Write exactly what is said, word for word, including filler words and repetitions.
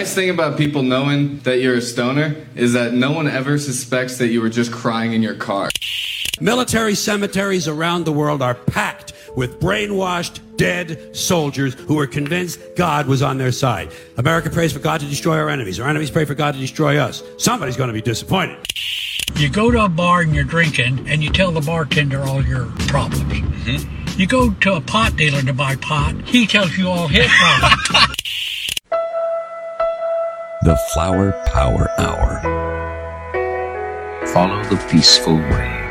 nice thing about people knowing that you're a stoner is that no one ever suspects that you were just crying in your car. Military cemeteries around the world are packed with brainwashed, dead soldiers who are convinced God was on their side. America prays for God to destroy our enemies. Our enemies pray for God to destroy us. Somebody's going to be disappointed. You go to a bar and you're drinking, and you tell the bartender all your problems. Mm-hmm. You go to a pot dealer to buy pot, he tells you all his problems. The Flower Power Hour. Follow the peaceful way.